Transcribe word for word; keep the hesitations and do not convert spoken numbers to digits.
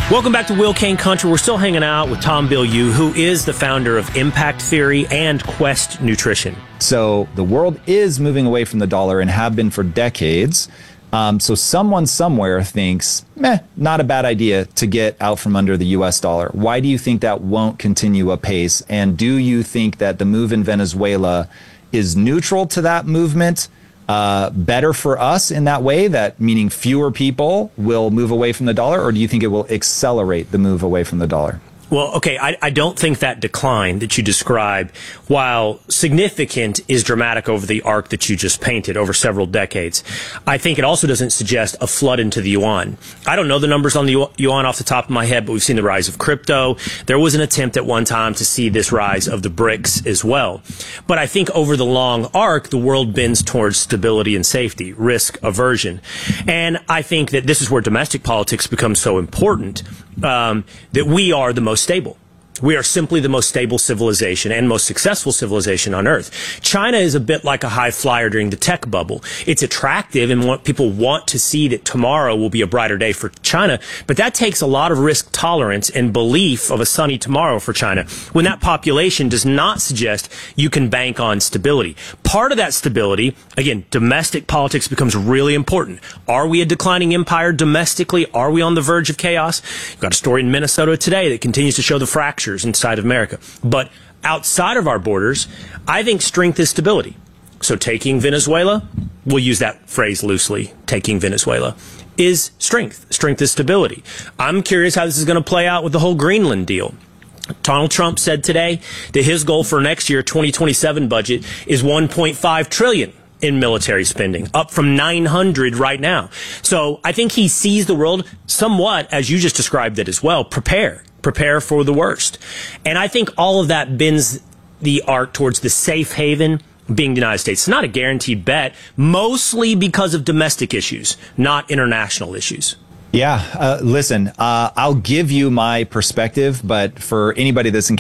Welcome back to Will Cain Country. We're still hanging out with Tom Bilyeu, who is the founder of Impact Theory and Quest Nutrition. So the world is moving away from the dollar and have been for decades. Um, so someone somewhere thinks, meh, not a bad idea to get out from under the U S dollar. Why do you think that won't continue apace? And do you think that the move in Venezuela is neutral to that movement? Uh, better for us in that way, that meaning fewer people will move away from the dollar, or do you think it will accelerate the move away from the dollar? Well, okay, I, I don't think that decline that you describe, while significant, is dramatic over the arc that you just painted over several decades. I think it also doesn't suggest a flood into the yuan. I don't know the numbers on the yuan off the top of my head, but we've seen the rise of crypto. There was an attempt at one time to see this rise of the BRICS as well. But I think over the long arc, the world bends towards stability and safety, risk aversion. And I think that this is where domestic politics becomes so important, um, that we are the most stable. We are simply the most stable civilization and most successful civilization on earth. China is a bit like a high flyer during the tech bubble. It's attractive and what people want to see that tomorrow will be a brighter day for China, but that takes a lot of risk tolerance and belief of a sunny tomorrow for China, when that population does not suggest you can bank on stability. Part of that stability, again, domestic politics becomes really important. Are we a declining empire domestically? Are we on the verge of chaos? You've got a story in Minnesota today that continues to show the fracture inside of America. But outside of our borders, I think strength is stability. So taking Venezuela, we'll use that phrase loosely, taking Venezuela, is strength. Strength is stability. I'm curious how this is going to play out with the whole Greenland deal. Donald Trump said today that his goal for next year, twenty twenty-seven budget, is one point five trillion dollars in military spending, up from nine hundred right now. So I think he sees the world somewhat, as you just described it as well, prepare. Prepare for the worst. And I think all of that bends the arc towards the safe haven being the United States. It's not a guaranteed bet, mostly because of domestic issues, not international issues. Yeah, uh, listen, uh, I'll give you my perspective, but for anybody that's